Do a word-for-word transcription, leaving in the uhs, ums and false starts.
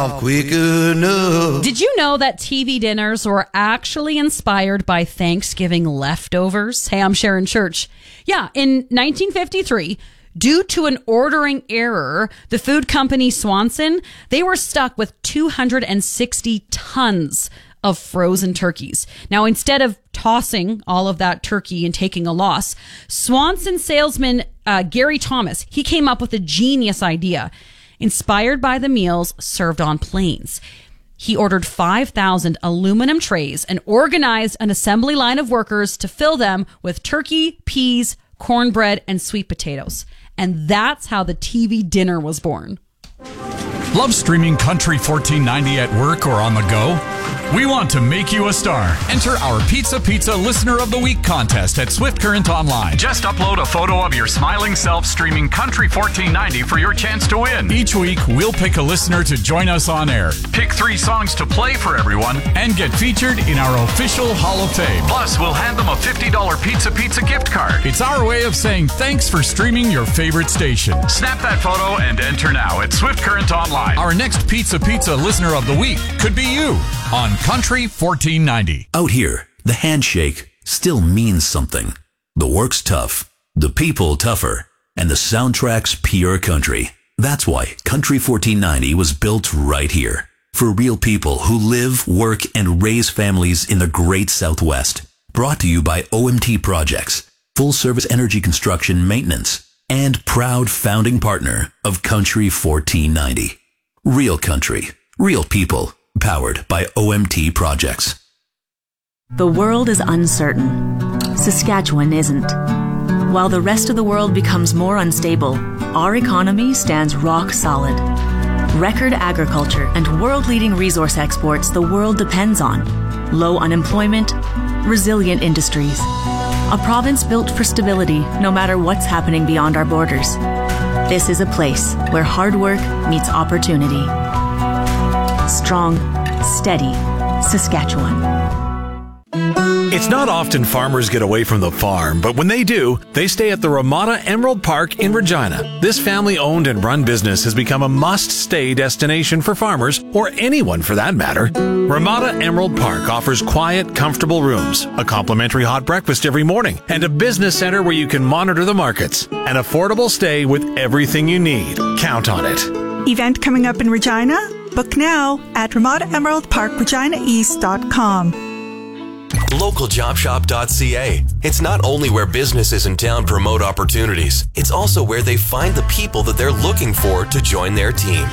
off quick enough. Did you know that T V dinners were actually inspired by Thanksgiving leftovers? Hey, I'm Sharon Church. Yeah, in nineteen fifty-three, due to an ordering error, the food company Swanson, they were stuck with two hundred sixty tons of frozen turkeys. Now, instead of tossing all of that turkey and taking a loss, Swanson salesman uh, Gary Thomas, he came up with a genius idea. Inspired by the meals served on planes, he ordered five thousand aluminum trays and organized an assembly line of workers to fill them with turkey, peas, cornbread, and sweet potatoes. And that's how the T V dinner was born. Love streaming Country fourteen ninety at work or on the go? We want to make you a star. Enter our Pizza Pizza Listener of the Week contest at Swift Current Online. Just upload a photo of your smiling self streaming Country fourteen ninety for your chance to win. Each week, we'll pick a listener to join us on air, pick three songs to play for everyone, and get featured in our official Hall of Fame. Plus, we'll hand them a fifty dollars Pizza Pizza gift card. It's our way of saying thanks for streaming your favorite station. Snap that photo and enter now at Swift Current Online. Our next Pizza Pizza Listener of the Week could be you on Country fourteen ninety. Out here, the handshake still means something. The work's tough, the people tougher, and the soundtrack's pure country. That's why Country fourteen ninety was built right here. For real people who live, work, and raise families in the great Southwest. Brought to you by O M T Projects, full service energy construction maintenance, and proud founding partner of Country fourteen ninety. Real country, real people. Powered by O M T Projects. The world is uncertain. Saskatchewan isn't. While the rest of the world becomes more unstable, our economy stands rock solid. Record agriculture and world-leading resource exports the world depends on. Low unemployment, resilient industries. A province built for stability no matter what's happening beyond our borders. This is a place where hard work meets opportunity. Strong, steady Saskatchewan. It's not often farmers get away from the farm, but when they do, they stay at the Ramada Emerald Park in Regina. This family-owned and run business has become a must-stay destination for farmers, or anyone for that matter. Ramada Emerald Park offers quiet, comfortable rooms, a complimentary hot breakfast every morning, and a business center where you can monitor the markets. An affordable stay with everything you need. Count on it. Event coming up in Regina? Book now at ramada emerald park regina east dot com. local job shop dot c a. It's not only where businesses in town promote opportunities, it's also where they find the people that they're looking for to join their team.